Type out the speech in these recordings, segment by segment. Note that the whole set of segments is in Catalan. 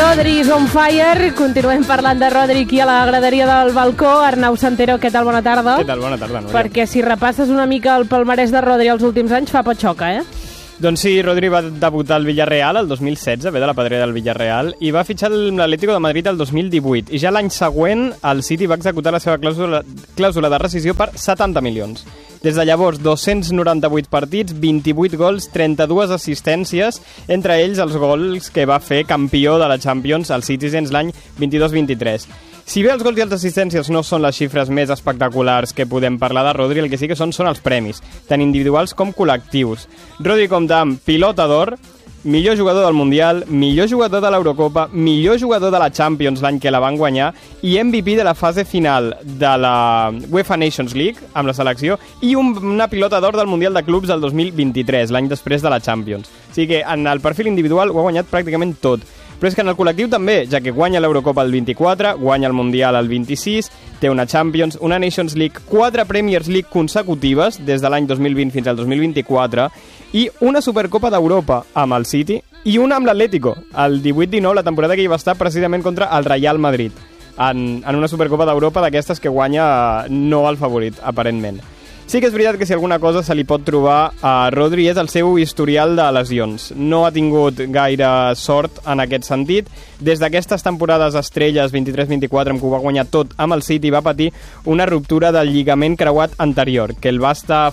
Rodri is on fire. Continuem parlant de Rodri aquí a la graderia del balcó. Arnau Santero, què tal? Bona tarda. Què tal? Bona tarda, Núria. Perquè si repasses una mica el palmarès de Rodri els últims anys fa patxoca, Doncs sí, Rodri va debutar al Villarreal el 2016, ve de la pedrera del Villarreal, i va fitxar l'Atlético de Madrid el 2018. I ja l'any següent el City va executar la seva clàusula de rescisió per 70 milions. Des de llavors, 298 partits, 28 gols, 32 assistències, entre ells els gols que va fer campió de la Champions al Citizens l'any 22-23. Si bé els gols i les assistències no són les xifres més espectaculars que podem parlar de Rodri, el que sí que són els premis, tant individuals com col·lectius. Rodri compta amb Pilota d'Or, millor jugador del Mundial, millor jugador de l'Eurocopa, millor jugador de la Champions l'any que la van guanyar i MVP de la fase final de la UEFA Nations League amb la selecció i una Pilota d'Or del Mundial de Clubs el 2023, l'any després de la Champions. O sigui que en el perfil individual ho ha guanyat pràcticament tot. Però és que en el col·lectiu també, ja que guanya l'Eurocopa el 24, guanya el Mundial el 26, té una Champions, una Nations League, 4 Premiers League consecutives des de l'any 2020 fins al 2024 i una Supercopa d'Europa amb el City i una amb l'Atlético, el 18-19, la temporada que hi va estar precisament contra el Real Madrid, en una Supercopa d'Europa d'aquestes que guanya no el favorit, aparentment. Sí que és veritat que si alguna cosa se li pot trobar a Rodri és el seu historial de lesions. No ha tingut gaire sort en aquest sentit. Des d'aquestes temporades estrelles 23-24 en què ho va guanyar tot amb el City va patir una ruptura del lligament creuat anterior, que el va estar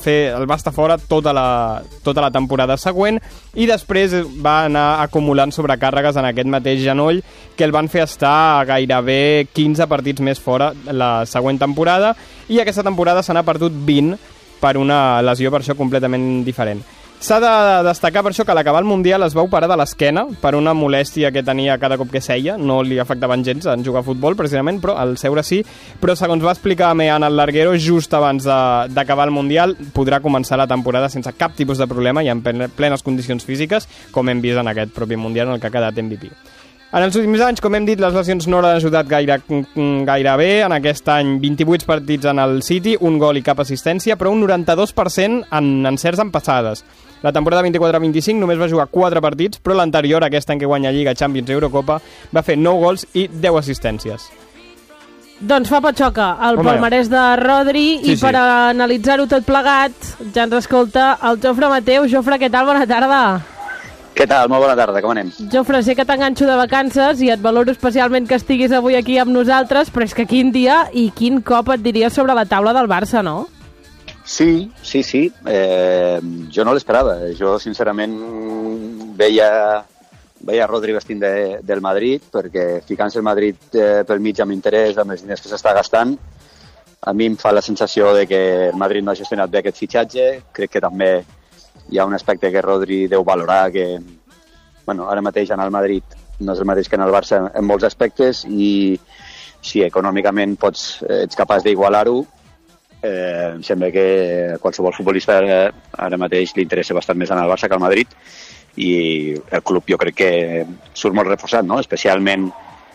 fora tota la temporada següent i després va anar acumulant sobrecàrregues en aquest mateix genoll que el van fer estar gairebé 15 partits més fora la següent temporada i aquesta temporada se n'ha perdut 20 per una lesió per això completament diferent. S'ha de destacar per això que a l'acabar el Mundial es va operar de l'esquena per una molèstia que tenia cada cop que seia, no li afectaven gens en jugar a futbol precisament, però al seure sí, però segons va explicar Mean al Larguero just abans d'acabar el Mundial podrà començar la temporada sense cap tipus de problema i en plenes condicions físiques, com hem vist en aquest propi Mundial en el que ha quedat MVP. En els últims anys, com hem dit, les lesions no l'han ajudat gaire bé. En aquest any, 28 partits en el City, un gol i cap assistència, però un 92% en encerts en passades. La temporada 24-25 només va jugar 4 partits, però l'anterior, aquest any que guanya Lliga, Champions i Eurocopa, va fer 9 gols i 10 assistències. Doncs fa patxoca el palmarès de Rodri i per analitzar-ho tot plegat ja ens escolta el Jofre Mateu. Jofre, què tal? Bona tarda. Què tal? Molt bona tarda, com anem? Jofre, sé que t'enganxo de vacances i et valoro especialment que estiguis avui aquí amb nosaltres, però és que quin dia i quin cop et diria sobre la taula del Barça, no? Sí. Jo no l'esperava. Jo, sincerament, veia Rodri vestint del Madrid, perquè ficant-se el Madrid pel mig amb interès, amb els diners que s'està gastant, a mi em fa la sensació de que el Madrid no ha gestionat bé aquest fitxatge. Crec que també hi ha un aspecte que Rodri deu valorar, que ara mateix en el Madrid no és el mateix que en el Barça en molts aspectes i si econòmicament ets capaç d'igualar-ho, em sembla que a qualsevol futbolista ara mateix li interessa bastant més en el Barça que al Madrid i el club jo crec que surt molt reforçat, no? Especialment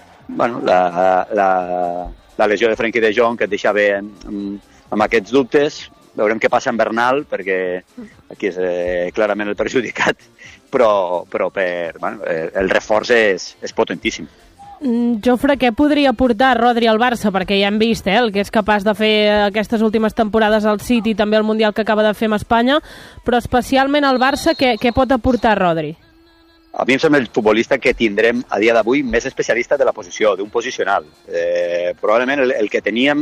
la lesió de Frenkie de Jong que et deixava amb aquests dubtes. Veurem què passa amb Bernal, perquè aquí és clarament el perjudicat, però el reforç és potentíssim. Jofre, què podria portar Rodri al Barça? Perquè ja hem vist el que és capaç de fer aquestes últimes temporades al City i també el Mundial que acaba de fer amb Espanya, però especialment al Barça, què pot aportar Rodri? A mi em sembla el futbolista que tindrem a dia d'avui més especialista de la posició, d'un posicional. Probablement el que teníem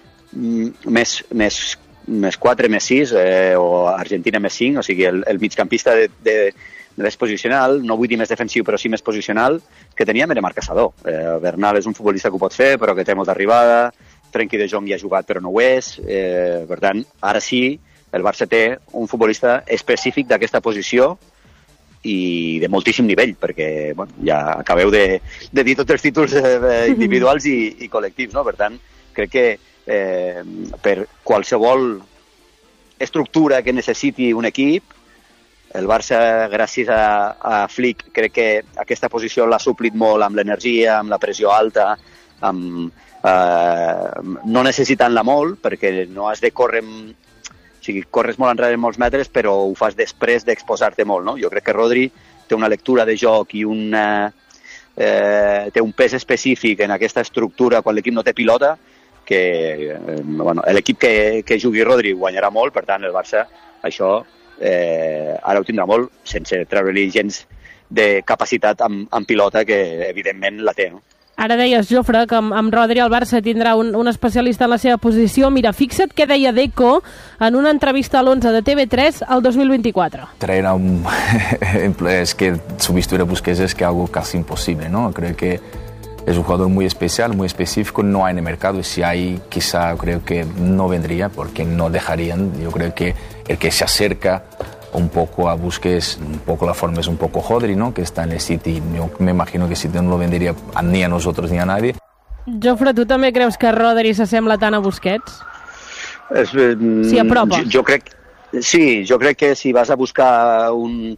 més 4, més 6, o Argentina més 5, o sigui, el migcampista de més posicional, no vull dir més defensiu, però sí més posicional, que teníem era Marc Caçador. Bernal és un futbolista que ho pot fer, però que té molta arribada, Frenkie de Jong hi ha jugat, però no ho és. Per tant, ara sí, el Barça té un futbolista específic d'aquesta posició i de moltíssim nivell, perquè ja acabeu de dir tots els títols individuals i col·lectius, no? Per tant, crec que per qualsevol estructura que necessiti un equip, el Barça, gràcies a Flick, crec que aquesta posició l'ha suplit molt amb l'energia, amb la pressió alta, no necessitant-la molt, perquè no has de córrer, o sigui, corres molt enrere molts metres, però ho fas després d'exposar-te molt, no? Jo crec que Rodri té una lectura de joc i una té un pes específic en aquesta estructura quan l'equip no té pilota, que l'equip que jugui Rodri guanyarà molt, per tant el Barça això ara ho tindrà molt, sense treure-li gens de capacitat amb pilota, que evidentment la té, no? Ara deies, Jofre, que amb Rodri el Barça tindrà un especialista en la seva posició. Mira, fixa't què deia Deco en una entrevista a l'11 de TV3 el 2024. Traer a un... es que sustituir a Busquets es que algo casi imposible, ¿no? Creo que es un jugador muy especial, muy específico, no hay en el mercado, y si hay, quizá creo que no vendría porque no dejarían. Yo creo que el que se acerca un poco a Busquets, un poco la forma es un poco Rodri, ¿no? Que está en el City. Yo me imagino que City no lo vendería ni a nosotros ni a nadie. Jofre, tu també creus que Rodri s'assembla tant a Busquets? S'hi apropa. Jo crec que si vas a buscar un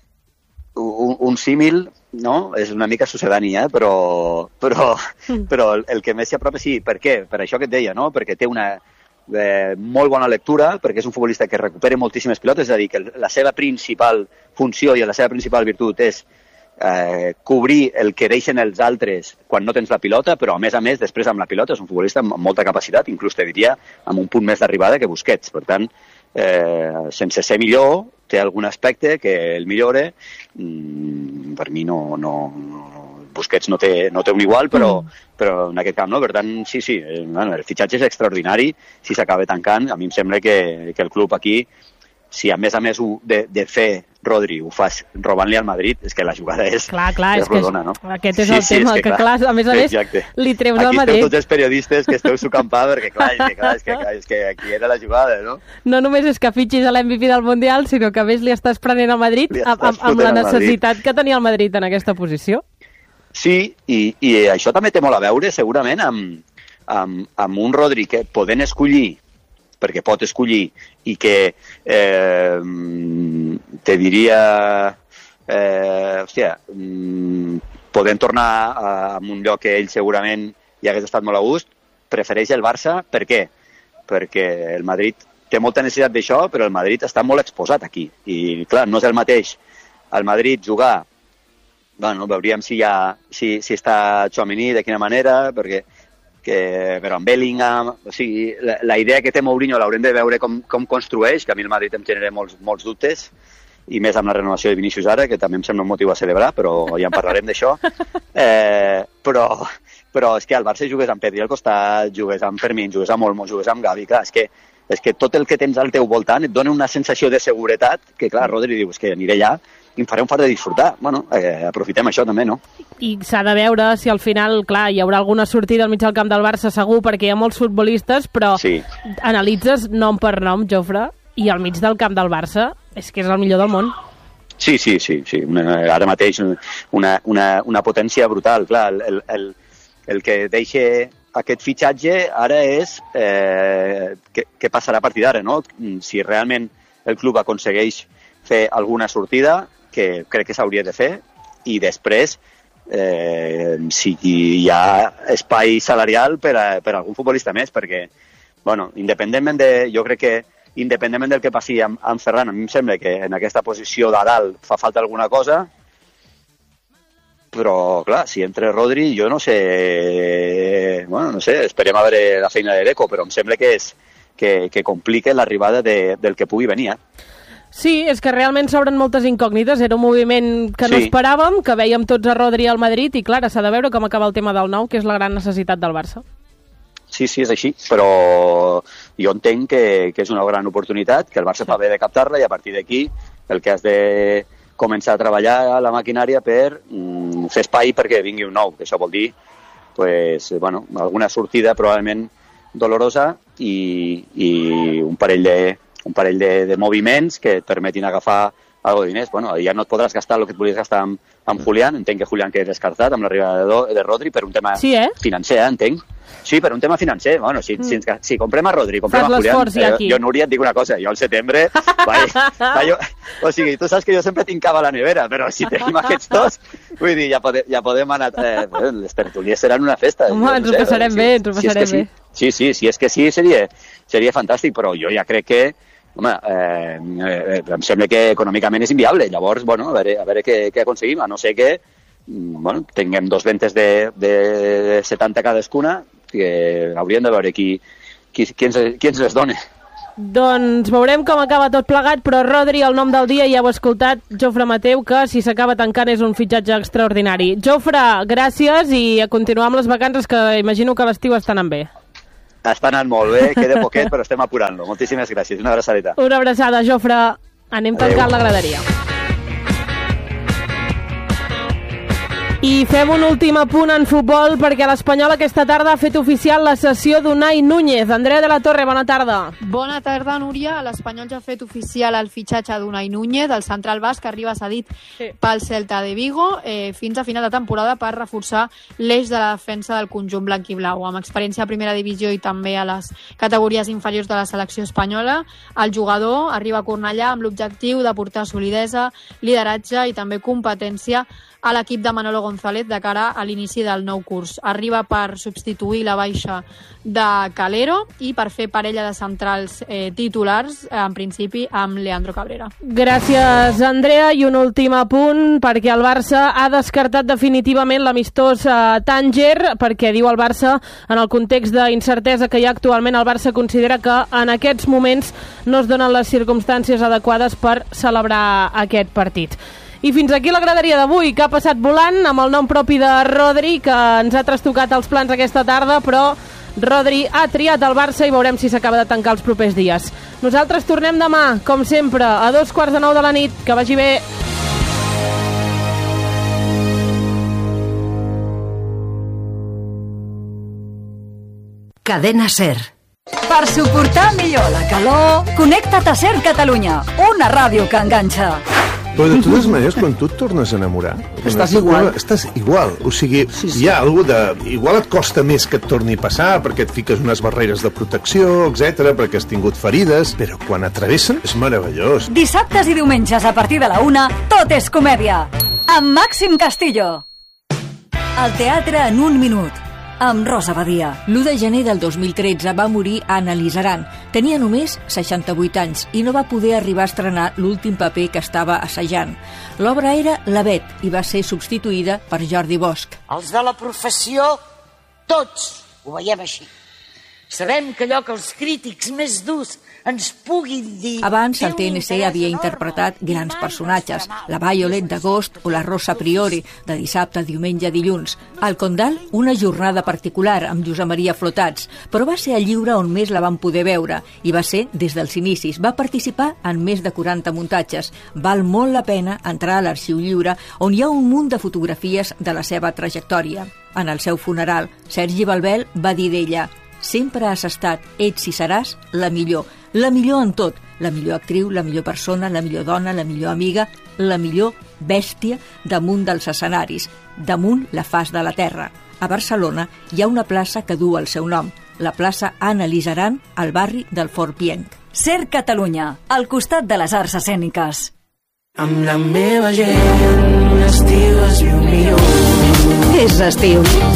símil, no? És una mica sucedani, però el que més s'hi apropa, sí. Per què? Per això que et deia, no? Perquè té una molt bona lectura, perquè és un futbolista que recupera moltíssimes pilotes, és a dir, que la seva principal funció i la seva principal virtut és cobrir el que deixen els altres quan no tens la pilota, però a més després amb la pilota és un futbolista amb molta capacitat, inclús te diria amb un punt més d'arribada que Busquets. Per tant, sense ser millor, té algun aspecte que el millore. Per mi Busquets no té un igual, però en aquest camp no. Per tant, sí, el fitxatge és extraordinari si s'acaba tancant. A mi em sembla que el club aquí, si a més de fer Rodri ho fas robant-li al Madrid, és que la jugada és rodona, no? Aquest és el tema, que clar, a més li treus al Madrid. Aquí esteu tots els periodistes que esteu sucampant, perquè és que aquí era la jugada, no? No només és que fitxis a l'MVP del Mundial, sinó que a més li estás prenent al Madrid amb la necessitat que tenia el Madrid en aquesta posició. Sí, i això també té molt a veure, segurament, amb un Rodri que podent escollir, perquè pot escollir, i que te diria podent tornar a un lloc que ell segurament hi hagués estat molt a gust, prefereix el Barça. Per què? Perquè el Madrid té molta necessitat d'això, però el Madrid està molt exposat aquí, i clar, no és el mateix al Madrid jugar. Bueno, veuríem si està Tchouaméni, de quina manera, però amb Bellingham, o sigui, la idea que té Mourinho l'haurem de veure com construeix, que a mi el Madrid em genera molts dubtes, i més amb la renovació de Vinícius ara, que també em sembla un motiu a celebrar, però ja en parlarem d'això. Però és que al Barça jugues amb Pedri al costat, jugues amb Fermín, jugues amb Olmo, jugues amb Gavi, clar, és que tot el que tens al teu voltant et dona una sensació de seguretat que, clar, Rodri diu, és que aniré allà i em faré un fart de disfrutar. Bueno, aprofitem això també, no? I s'ha de veure si al final, clar, hi haurà alguna sortida al mig del camp del Barça segur, perquè hi ha molts futbolistes, però analitzes nom per nom, Jofre, i al mig del camp del Barça és que és el millor del món. Sí. Ara mateix una potència brutal. Clar, el que deixa aquest fitxatge ara és què passarà a partir d'ara, no? Si realment el club aconsegueix fer alguna sortida, que crec que s'hauria de fer, i després si hi ha espai salarial per a algun futbolista més, perquè, bueno, jo crec que independentment del que passi amb Ferran, a mi em sembla que en aquesta posició de dalt fa falta alguna cosa, però, clar, si entra Rodri, jo no sé, esperem a veure la feina de Deco, però em sembla que complica l'arribada del que pugui venir, Sí, és que realment s'obren moltes incògnites. Era un moviment que no esperàvem, que vèiem tots a Rodri al Madrid, i clar, s'ha de veure com acaba el tema del nou, que és la gran necessitat del Barça. Sí, és així, però jo entenc que és una gran oportunitat, que el Barça fa bé de captar-la, i a partir d'aquí el que has de començar a treballar a la maquinària per fer espai perquè vingui un nou, que això vol dir alguna sortida probablement dolorosa i un parell de moviments que et permetin agafar algo de diners. Bueno, ja no et podràs gastar el que et volies gastar amb Julián. Entenc que Julián queda descartat amb l'arribada de Rodri per un tema financer, entenc. Sí, per un tema financer. Bueno, si comprem a Rodri, comprem a Julián, jo, Núria, et dic una cosa, jo al setembre... o sigui, tu saps que jo sempre tinc cava a la nevera, però si tenim aquests dos, vull dir, ja podem anar... les tertúlies seran una festa. Home, ens ho passarem bé, bé. Sí, si és que sí, seria fantàstic, però jo ja crec que em sembla que econòmicament és inviable. Llavors, a veure què aconseguim, a no ser que tinguem 2 ventes de 70 cadascuna, que hauríem de veure qui ens les dona. Doncs veurem com acaba tot plegat, però Rodri, el nom del dia ja heu escoltat, Jofre Mateu, que si s'acaba tancant és un fitxatge extraordinari. Jofre, gràcies i a continuar amb les vacances, que imagino que l'estiu està anant bé. Està anant molt bé, queda poquet, però estem apurant-lo. Moltíssimes gràcies, una abraçadeta. Una abraçada, Jofre. Anem tancant la graderia. I fem un últim apunt en futbol perquè l'Espanyol aquesta tarda ha fet oficial la cessió d'Unai Núñez. Andrea de la Torre, bona tarda. Bona tarda, Núria. L'Espanyol ja ha fet oficial el fitxatge d'Unai Núñez, el central basc, que arriba cedit pel Celta de Vigo fins a final de temporada per reforçar l'eix de la defensa del conjunt blanc i blau. Amb experiència a primera divisió i també a les categories inferiors de la selecció espanyola, el jugador arriba a Cornellà amb l'objectiu de portar solidesa, lideratge i també competència a l'equip de Manolo González de cara a l'inici del nou curs. Arriba per substituir la baixa de Calero i per fer parella de centrals titulars, en principi, amb Leandro Cabrera. Gràcies, Andrea. I un últim apunt, perquè el Barça ha descartat definitivament l'amistós Tànger, perquè diu el Barça, en el context d'incertesa que hi ha actualment, el Barça considera que en aquests moments no es donen les circumstàncies adequades per celebrar aquest partit. I fins aquí la graderia d'avui, que ha passat volant amb el nom propi de Rodri, que ens ha trastocat els plans aquesta tarda, però Rodri ha triat el Barça i veurem si s'acaba de tancar els propers dies. Nosaltres tornem demà, com sempre, a 8:45 de la nit. Que vagi bé. Cadena SER. Per suportar millor la calor, connecta't a SER Catalunya, una ràdio que enganxa. Però de totes maneres, quan tu et tornes a enamorar... Estàs igual. Estàs igual. O sigui, hi ha alguna de... Igual et costa més que et torni a passar, perquè et fiques unes barreres de protecció, etc, perquè has tingut ferides, però quan atravessen és meravellós. Dissabtes i diumenges a partir de la 1, tot és comèdia. Amb Màxim Castillo. El teatre en un minut. Amb Rosa Badia. L'1 de gener del 2013 va morir Anna Lizaran. Tenia només 68 anys i no va poder arribar a estrenar l'últim paper que estava assajant. L'obra era La Bet i va ser substituïda per Jordi Bosch. Els de la professió, tots ho veiem així. Sabem que allò que els crítics més durs ens puguin dir... Abans, el TNC havia interpretat grans personatges, la Violet d'Agost o la Rosa Priori, de dissabte, diumenge, dilluns. Al Condal, una jornada particular amb Josep Maria Flotats, però va ser a Lliure on més la van poder veure, i va ser des dels inicis. Va participar en més de 40 muntatges. Val molt la pena entrar a l'Arxiu Lliure, on hi ha un munt de fotografies de la seva trajectòria. En el seu funeral, Sergi Balbel va dir d'ella: sempre has estat, ets i seràs la millor en tot, la millor actriu, la millor persona, la millor dona, la millor amiga, la millor bèstia damunt dels escenaris, damunt la faç de la terra. A Barcelona hi ha una plaça que du el seu nom, la plaça Anna Lizaran, al barri del Fort Pienc. SER Catalunya, al costat de les arts escèniques. Amb la meva gent, l'estiu es viu millor. És estiu.